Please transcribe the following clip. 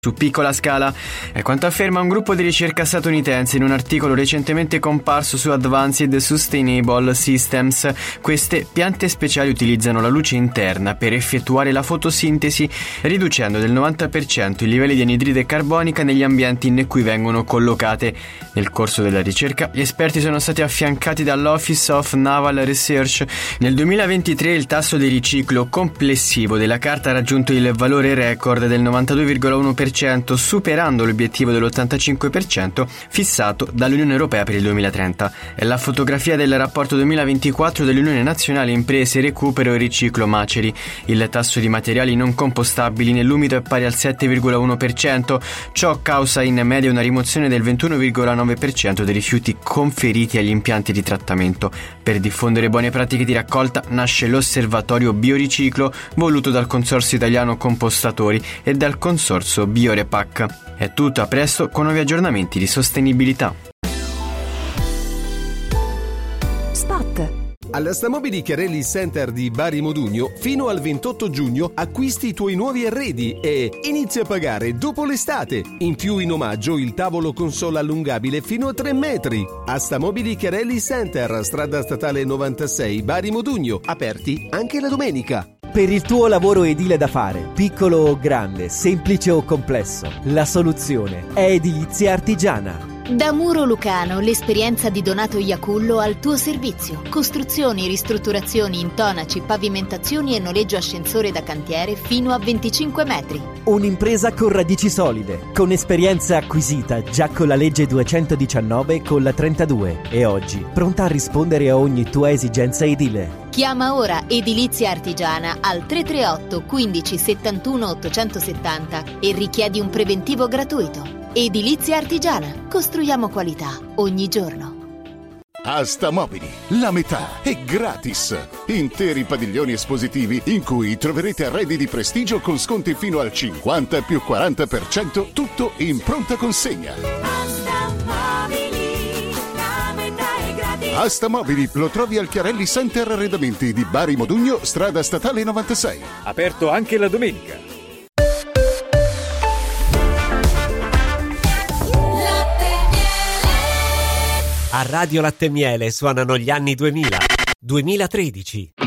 su piccola scala. È quanto afferma un gruppo di ricerca statunitense in un articolo recentemente comparso su Advanced Sustainable Systems. Queste piante speciali utilizzano la luce interna per effettuare la fotosintesi, riducendo del 90% i livelli di anidride carbonica negli ambienti in cui vengono collocate. Nel corso della ricerca, gli esperti sono stati affiancati dall'Office of Naval Research. Nel 2023 il tasso di riciclo complessivo della carta ha raggiunto il valore record del 92,1%, superando l'obiettivo dell'85% fissato dall'Unione Europea per il 2030. È la fotografia del rapporto 2024 dell'Unione Nazionale Imprese Recupero e Riciclo Maceri. Il tasso di materiali non compostabili nell'umido è pari al 7,1%, ciò causa in media una rimozione del 21,9% dei rifiuti conferiti agli impianti di trattamento. Per diffondere buone pratiche di raccolta nasce l'Osservatorio Bioriciclo, voluto dal Consorzio Italiano Compostatori e dal Consorzio Biorepack. È tutto, a presto con nuovi aggiornamenti di sostenibilità. Spot. Alla Stamobili Chiarelli Center di Bari Modugno, fino al 28 giugno acquisti i tuoi nuovi arredi e inizia a pagare dopo l'estate. In più, in omaggio, il tavolo console allungabile fino a 3 metri. A Stamobili Chiarelli Center, strada statale 96, Bari Modugno, aperti anche la domenica. Per il tuo lavoro edile da fare, piccolo o grande, semplice o complesso, la soluzione è Edilizia Artigiana. Da Muro Lucano, l'esperienza di Donato Iacullo al tuo servizio. Costruzioni, ristrutturazioni, intonaci, pavimentazioni e noleggio ascensore da cantiere fino a 25 metri. Un'impresa con radici solide, con esperienza acquisita già con la legge 219 e con la 32 e oggi pronta a rispondere a ogni tua esigenza edile. Chiama ora Edilizia Artigiana al 338 15 71 870 e richiedi un preventivo gratuito. Edilizia Artigiana. Costruiamo qualità ogni giorno. A Stamobili la metà è gratis. Interi padiglioni espositivi in cui troverete arredi di prestigio con sconti fino al 50 più 40%, tutto in pronta consegna. A Stamobili lo trovi al Chiarelli Center Arredamenti di Bari Modugno, strada statale 96. Aperto anche la domenica. A Radio Latte e Miele suonano gli anni 2000. 2013.